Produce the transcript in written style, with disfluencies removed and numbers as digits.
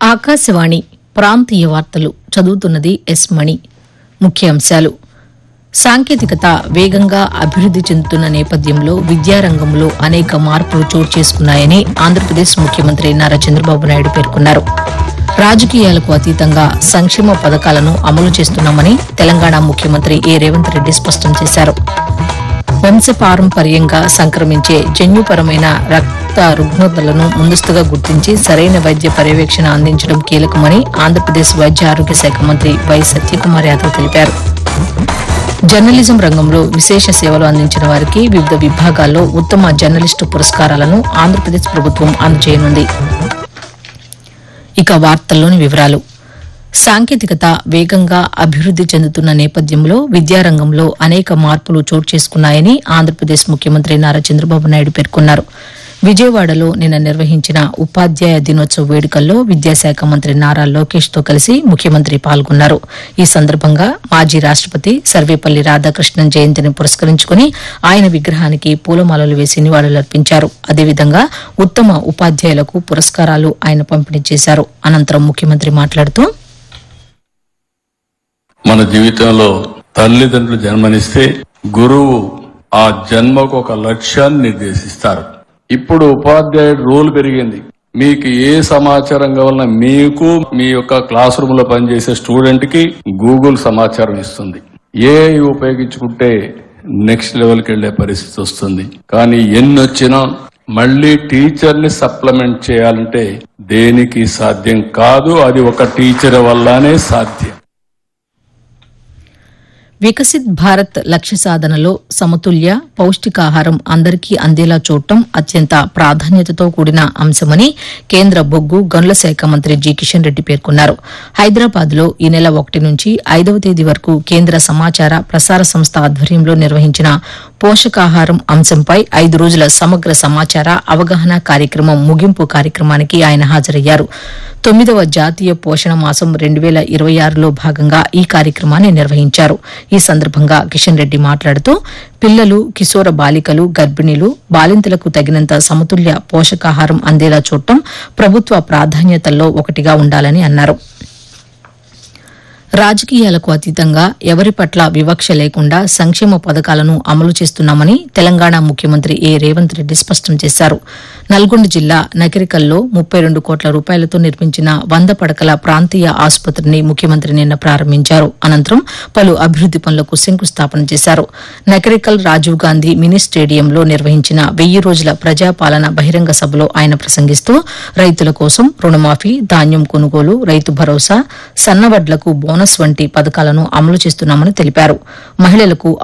ఆకాశవాణి ప్రాంతీయ వార్తలు చదువుతున్నది ఎస్ మణి. ముఖ్యాంశాలు: సాంకేతికత వేగంగా అభివృద్ది చెందుతున్న నేపథ్యంలో విద్యారంగంలో అనేక మార్పులు చోటు చేసుకున్నాయని ఆంధ్రప్రదేశ్ ముఖ్యమంత్రి నారా చంద్రబాబు నాయుడు పేర్కొన్నారు. రాజకీయాలకు అతీతంగా సంక్షేమ పథకాలను అమలు చేస్తున్నామని తెలంగాణ ముఖ్యమంత్రి ఏ రేవంత్ రెడ్డి స్పష్టం చేశారు. వంశపారంపర్యంగా సంక్రమించే జన్యుపరమైన రక్త రుగ్మతలను ముందస్తుగా గుర్తించి సరైన వైద్య పర్యవేక్షణ అందించడం కీలకమని ఆంధ్రప్రదేశ్ వైద్య ఆరోగ్య శాఖ మంత్రి వై సత్యకుమార్ యాదవ్ తెలిపారు. జర్నలిజం రంగంలో విశేష సేవలు అందించిన వారికి వివిధ విభాగాల్లో ఉత్తమ జర్నలిస్టు పురస్కారాలను ఆంధ్రప్రదేశ్ ప్రభుత్వం అందజేయనుంది. ఇక వార్తల్లోని వివరాలు: సాంకేతికత వేగంగా అభివృద్ది చెందుతున్న నేపథ్యంలో విద్యారంగంలో అనేక మార్పులు చోటు చేసుకున్నాయని ఆంధ్రప్రదేశ్ ముఖ్యమంత్రి నారా చంద్రబాబు నాయుడు పేర్కొన్నారు. విజయవాడలో నిన్న నిర్వహించిన ఉపాధ్యాయ దినోత్సవ వేడుకల్లో విద్యాశాఖ మంత్రి నారా లోకేష్ తో కలిసి ముఖ్యమంత్రి పాల్గొన్నారు. ఈ సందర్భంగా మాజీ రాష్టపతి సర్వేపల్లి రాధాకృష్ణన్ జయంతిని పురస్కరించుకుని ఆయన విగ్రహానికి పూలమాలలు వేసి నివాళులర్పించారు. అదేవిధంగా ఉత్తమ ఉపాధ్యాయులకు పురస్కారాలు ఆయన పంపిణీ చేశారు. అనంతరం ముఖ్యమంత్రి మాట్లాడుతూ, మన జీవితంలో తల్లిదండ్రులు జన్మనిస్తే గురువు ఆ జన్మకు ఒక లక్ష్యాన్ని నిర్దేశిస్తారు. ఇప్పుడు ఉపాధ్యాయుడు రోల్ పెరిగింది. మీకు ఏ సమాచారం కావాలన్నా మీకు మీ యొక్క క్లాస్ రూమ్ లో పనిచేసే స్టూడెంట్ కి గూగుల్ సమాచారం ఇస్తుంది. ఏఐ ఉపయోగించుకుంటే నెక్స్ట్ లెవెల్కి వెళ్లే పరిస్థితి వస్తుంది. కానీ ఎన్నొచ్చినా మళ్లీ టీచర్ ని సప్లిమెంట్ చేయాలంటే దేనికి సాధ్యం కాదు. అది ఒక టీచర్ వల్లనే సాధ్యం. వికసిత్ భారత్ లక్ష్య సాధనలో సమతుల్య పౌష్టికాహారం అందరికీ అందేలా చూడటం అత్యంత ప్రాధాన్యతతో కూడిన అంశమని కేంద్ర బొగ్గు గనుల శాఖ మంత్రి జి కిషన్ రెడ్డి పేర్కొన్నారు. హైదరాబాద్ లో ఈ నెల 1 నుంచి 5వ తేదీ వరకు కేంద్ర సమాచార ప్రసార సంస్థ ఆధ్వర్యంలో నిర్వహించిన పోషకాహారం అంశంపై 5 రోజుల సమగ్ర సమాచార అవగాహన కార్యక్రమం ముగింపు కార్యక్రమానికి ఆయన హాజరయ్యారు. 9వ జాతీయ పోషణ మాసం 2026లో భాగంగా ఈ కార్యక్రమాన్ని నిర్వహించారు. ఈ సందర్భంగా కిషన్ రెడ్డి మాట్లాడుతూ, పిల్లలు, కిశోర బాలికలు, గర్భిణీలు, బాలింతలకు తగినంత సమతుల్య పోషకాహారం అందేలా చూడటం ప్రభుత్వ ప్రాధాన్యతల్లో ఒకటిగా ఉండాలని అన్నారు. రాజకీయాలకు అతీతంగా ఎవరి పట్ల వివక్ష లేకుండా సంక్షేమ పథకాలను అమలు చేస్తున్నామని తెలంగాణ ముఖ్యమంత్రి ఏ రేవంత్ రెడ్డి స్పష్టం చేశారు. నల్గొండ జిల్లా నకిరికల్లో 32 కోట్ల రూపాయలతో నిర్మించిన 100 పడకల ప్రాంతీయ ఆసుపత్రిని ముఖ్యమంత్రి నిన్న ప్రారంభించారు. అనంతరం పలు అభివృద్ది పనులకు శంకుస్థాపన చేశారు. నకిరికల్ రాజీవ్ గాంధీ మినీ స్టేడియంలో నిర్వహించిన 1000 రోజుల ప్రజాపాలన బహిరంగ సభలో ఆయన ప్రసంగిస్తూ, రైతుల కోసం రుణమాఫీ, ధాన్యం కొనుగోలు, రైతు భరోసా, సన్నవడ్లకు బోనస్ వంటి పథకాలను అమలు చేస్తున్నామని తెలిపారు. మహిళలకు